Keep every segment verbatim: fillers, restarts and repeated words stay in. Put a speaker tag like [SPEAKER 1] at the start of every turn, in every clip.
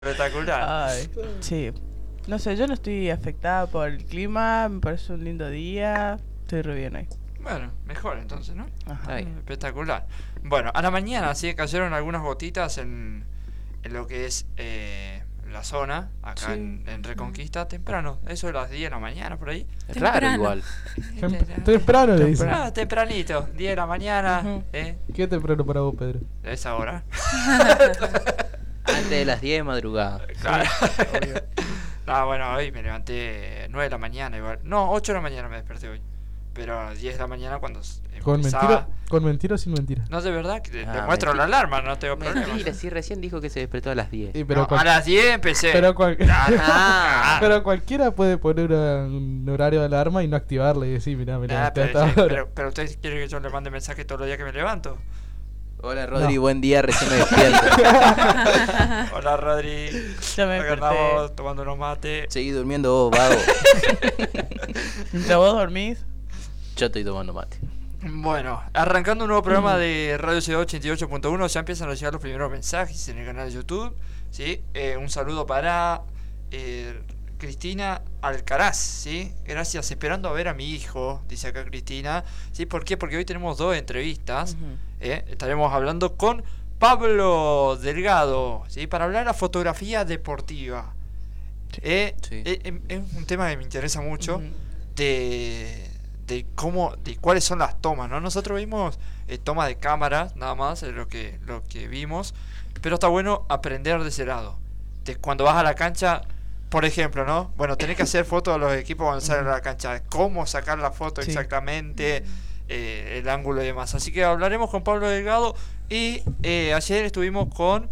[SPEAKER 1] Espectacular.
[SPEAKER 2] Ay, sí. No sé, yo no estoy afectada por el clima, me parece un lindo día, estoy re bien ahí.
[SPEAKER 1] Bueno, mejor entonces, ¿no?
[SPEAKER 2] Ajá.
[SPEAKER 3] Ahí.
[SPEAKER 1] Mm, Espectacular. Bueno, a la mañana sí cayeron algunas gotitas en, en lo que es eh, la zona, acá
[SPEAKER 2] Sí.
[SPEAKER 1] en, en Reconquista, temprano, eso de las diez de la mañana por ahí.
[SPEAKER 3] Es
[SPEAKER 4] Temprano.
[SPEAKER 3] raro igual.
[SPEAKER 4] Tem- temprano le dicen.
[SPEAKER 1] Ah, tempranito, diez de la mañana,
[SPEAKER 2] Ujú.
[SPEAKER 1] ¿eh?
[SPEAKER 4] ¿Qué temprano para vos, Pedro?
[SPEAKER 1] A esa hora.
[SPEAKER 3] Antes de las diez de madrugada.
[SPEAKER 1] Claro. No, bueno, hoy me levanté nueve de la mañana igual. No, ocho de la mañana me desperté hoy. Pero a las diez de la mañana cuando s-
[SPEAKER 4] ¿Con
[SPEAKER 1] empezaba...
[SPEAKER 4] mentira? ¿Con mentira o sin mentira?
[SPEAKER 1] No, de verdad, que le
[SPEAKER 3] Ah,
[SPEAKER 1] muestro
[SPEAKER 3] mentira.
[SPEAKER 1] la alarma, no tengo problema.
[SPEAKER 3] Mentira, sí, recién dijo que se despertó a las diez.
[SPEAKER 4] Sí, pero,
[SPEAKER 1] No,
[SPEAKER 4] cual-
[SPEAKER 1] a las diez empecé.
[SPEAKER 4] pero, cual-
[SPEAKER 3] Ah.
[SPEAKER 4] pero cualquiera puede poner una- un horario de alarma y no activarla y decir, mirá, mirá,
[SPEAKER 1] Ah, pero,
[SPEAKER 4] hasta
[SPEAKER 1] sí,
[SPEAKER 4] ahora.
[SPEAKER 1] pero, pero usted quiere que yo le mande mensaje todos los días que me levanto.
[SPEAKER 3] Hola Rodri,
[SPEAKER 4] No.
[SPEAKER 3] buen día, recién me despierto.
[SPEAKER 1] Hola Rodri.
[SPEAKER 2] Ya me
[SPEAKER 1] Acá
[SPEAKER 2] desperté.
[SPEAKER 1] andamos tomando unos mates.
[SPEAKER 3] Seguí durmiendo vos, vago.
[SPEAKER 2] Mientras vos dormís,
[SPEAKER 3] Yo estoy tomando mate.
[SPEAKER 1] Bueno, arrancando un nuevo programa de Radio Ciudad ochenta y ocho punto uno, ya empiezan a llegar los primeros mensajes en el canal de YouTube. ¿Sí? Eh, un saludo para eh, Cristina Alcaraz, ¿sí? Gracias, esperando a ver a mi hijo, dice acá Cristina. ¿Sí? ¿Por qué? Porque hoy tenemos dos entrevistas.
[SPEAKER 2] Ujú.
[SPEAKER 1] ¿eh? Estaremos hablando con Pablo Delgado, ¿sí? Para hablar de la fotografía deportiva. Eh,
[SPEAKER 3] Sí.
[SPEAKER 1] eh, em- es un tema que me interesa mucho
[SPEAKER 2] Ujú.
[SPEAKER 1] de, de cómo, de cuáles son las tomas, ¿no? Nosotros vimos eh, tomas de cámaras, nada más, es lo que, lo que vimos, pero está bueno aprender de ese lado. De cuando vas a la cancha, por ejemplo, ¿no? Bueno, tenés que hacer fotos de los equipos cuando salen a la cancha, cómo sacar la foto
[SPEAKER 2] Sí.
[SPEAKER 1] exactamente, eh, el ángulo y demás. Así que hablaremos con Pablo Delgado y eh, ayer estuvimos con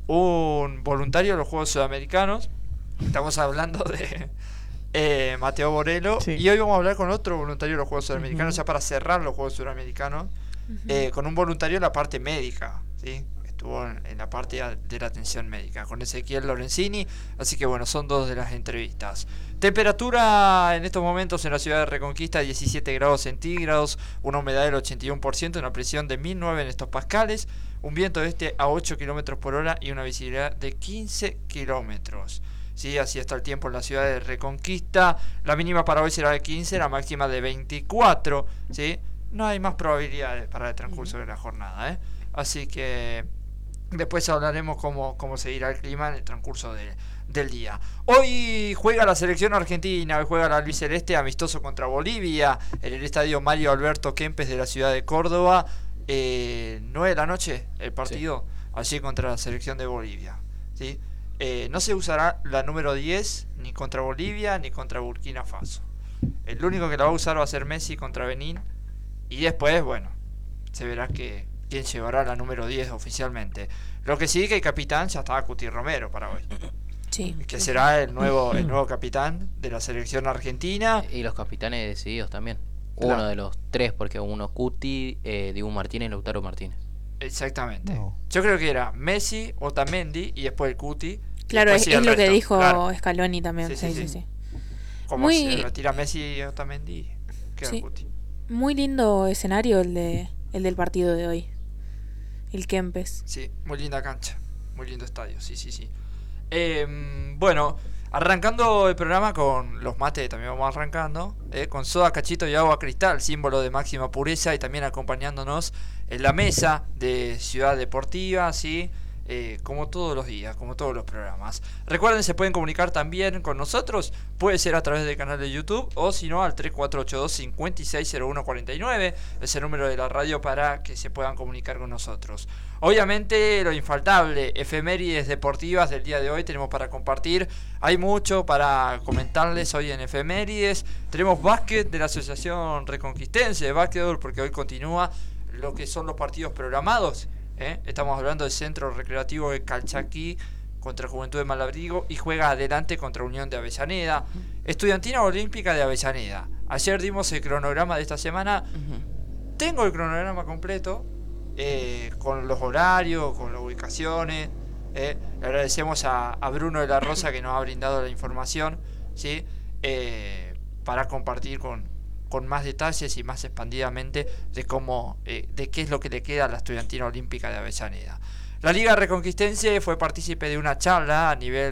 [SPEAKER 1] un voluntario de los Juegos Sudamericanos. Estamos hablando de eh, Mateo Borello.
[SPEAKER 2] Sí.
[SPEAKER 1] Y hoy vamos a hablar con otro voluntario de los Juegos Sudamericanos,
[SPEAKER 2] Ujú.
[SPEAKER 1] ya para cerrar los Juegos Sudamericanos, eh, con un voluntario en la parte médica, ¿sí? Estuvo en, en la parte a- de la atención médica, con Ezequiel Lorenzini. Así que bueno, son dos de las entrevistas. Temperatura en estos momentos en la ciudad de Reconquista, diecisiete grados centígrados, una humedad del ochenta y uno por ciento, una presión de mil nueve en estos pascales, un viento de este a ocho kilómetros por hora y una visibilidad de quince kilómetros. Sí, así está el tiempo en la ciudad de Reconquista. La mínima para hoy será de quince, la máxima de veinticuatro. ¿Sí? No hay más probabilidades para el transcurso de la jornada, ¿eh? Así que después hablaremos cómo, cómo seguirá el clima en el transcurso de, del día. Hoy juega la selección argentina, hoy juega la albiceleste amistoso contra Bolivia en el estadio Mario Alberto Kempes de la ciudad de Córdoba. Eh, nueve de la noche el partido, allí contra la selección de Bolivia. ¿Sí? Eh, no se usará la número diez ni contra Bolivia ni contra Burkina Faso. El único que la va a usar va a ser Messi contra Benín. Y después, bueno, se verá que quién llevará la número diez oficialmente. Lo que sí que el capitán ya estaba Cuti Romero para hoy,
[SPEAKER 4] Sí.
[SPEAKER 1] que será el nuevo el nuevo capitán de la selección argentina.
[SPEAKER 3] Y los capitanes decididos también.
[SPEAKER 1] Claro.
[SPEAKER 3] Uno de los tres, porque uno Cuti, eh, Dibu Martínez y Lautaro Martínez.
[SPEAKER 1] Exactamente.
[SPEAKER 4] No.
[SPEAKER 1] Yo creo que era Messi, Otamendi y después el Cuti.
[SPEAKER 5] Claro,
[SPEAKER 1] Después
[SPEAKER 5] es,
[SPEAKER 1] sí
[SPEAKER 5] es
[SPEAKER 1] el
[SPEAKER 5] lo que
[SPEAKER 1] resto,
[SPEAKER 5] dijo
[SPEAKER 1] claro.
[SPEAKER 5] Scaloni también.
[SPEAKER 1] Sí,
[SPEAKER 5] Sí,
[SPEAKER 1] sí,
[SPEAKER 5] sí,
[SPEAKER 1] sí.
[SPEAKER 5] sí.
[SPEAKER 1] Como
[SPEAKER 5] Muy-
[SPEAKER 1] se retira Messi y Otamendi, queda
[SPEAKER 5] Sí.
[SPEAKER 1] Cuti.
[SPEAKER 5] Muy lindo escenario el de el del partido de hoy. El Kempes.
[SPEAKER 1] Sí, muy linda cancha, muy lindo estadio, sí, sí, sí. Eh, bueno, arrancando el programa con los mates, también vamos arrancando, eh, con soda, cachito y agua cristal, símbolo de máxima pureza, y también acompañándonos en la mesa de Ciudad Deportiva, ¿sí? Eh, como todos los días, como todos los programas. Recuerden, se pueden comunicar también con nosotros, puede ser a través del canal de YouTube o si no al tres cuatro ocho dos, cinco seis cero uno cuatro nueve, es el número de la radio para que se puedan comunicar con nosotros. Obviamente lo infaltable, efemérides deportivas del día de hoy tenemos para compartir, hay mucho para comentarles hoy en efemérides. Tenemos básquet de la Asociación Reconquistense de Básquetbol, porque hoy continúa lo que son los partidos programados. ¿Eh? Estamos hablando del Centro Recreativo de Calchaquí contra Juventud de Malabrigo y juega adelante contra Unión de Avellaneda. Estudiantina Olímpica de Avellaneda. Ayer dimos el cronograma de esta semana.
[SPEAKER 2] Ujú.
[SPEAKER 1] Tengo el cronograma completo, eh, con los horarios, con las ubicaciones. Eh. Le agradecemos a, a Bruno de la Rosa que nos ha brindado la información, ¿sí? eh, para compartir con, con más detalles y más expandidamente de cómo, eh, de qué es lo que le queda a la Estudiantina Olímpica de Avellaneda. La Liga Reconquistense fue partícipe de una charla a nivel